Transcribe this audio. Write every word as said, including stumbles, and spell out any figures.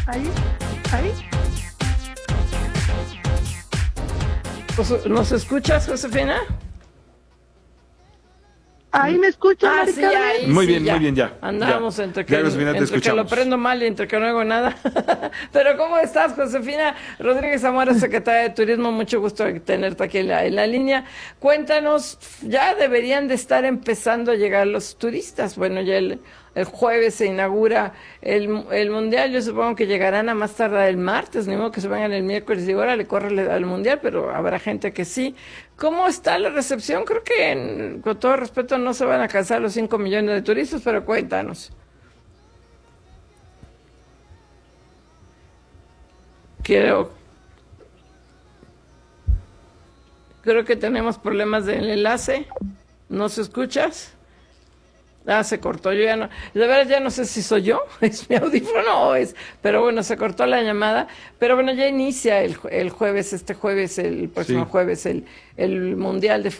Ahí, ahí. ¿Nos escuchas, Josefina? Ahí me escuchan, Ah, Mari sí, Carmen. ahí, Muy sí, bien, ya. muy bien, ya. Andamos Ya. entre, que, Ya, Josefina, te entre que lo escuchamos. prendo mal y entre que no hago nada. Pero ¿cómo estás, Josefina Rodríguez Zamora, secretaria de Turismo? Mucho gusto tenerte aquí en la, en la línea. Cuéntanos, ya deberían de estar empezando a llegar los turistas. Bueno, ya el, el jueves se inaugura el, el Mundial. Yo supongo que llegarán a más tardar el martes, ni modo que se vengan el miércoles y digo, órale, córrele al Mundial, pero habrá gente que sí. ¿Cómo está la recepción? Creo que, en, con todo respeto, no se van a alcanzar los cinco millones de turistas, pero cuéntanos. Creo, creo que tenemos problemas del enlace. ¿No se escuchas? Ah, se cortó, yo ya no, de verdad ya no sé si soy yo, es mi audífono o es, pero bueno, se cortó la llamada, pero bueno, ya inicia el, el jueves, este jueves, el próximo Sí. jueves, el, el Mundial de Fútbol.